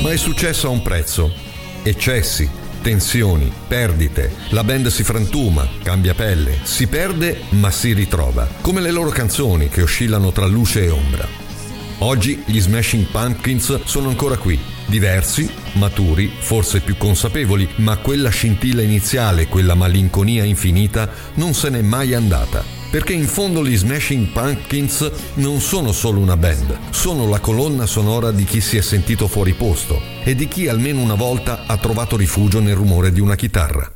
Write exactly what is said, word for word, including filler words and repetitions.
Ma il successo ha un prezzo. Eccessi, tensioni, perdite. La band si frantuma, cambia pelle, si perde ma si ritrova, come le loro canzoni che oscillano tra luce e ombra. Oggi gli Smashing Pumpkins sono ancora qui, diversi, maturi, forse più consapevoli, ma quella scintilla iniziale, quella malinconia infinita non se n'è mai andata. Perché in fondo gli Smashing Pumpkins non sono solo una band, sono la colonna sonora di chi si è sentito fuori posto e di chi almeno una volta ha trovato rifugio nel rumore di una chitarra.